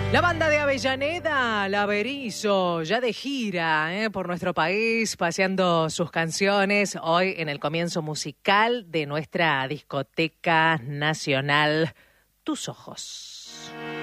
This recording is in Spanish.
La banda de Avellaneda, La Berizo, ya de gira por nuestro país, paseando sus canciones, hoy en el comienzo musical de nuestra discoteca nacional, Tus Ojos.